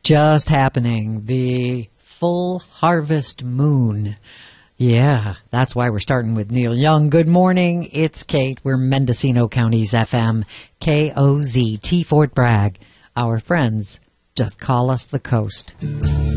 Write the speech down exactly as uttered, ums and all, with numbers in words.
just happening. The full harvest moon. Yeah, that's why we're starting with Neil Young. Good morning. It's Kate. We're Mendocino County's F M, K O Z T Fort Bragg. Our friends just call us the coast.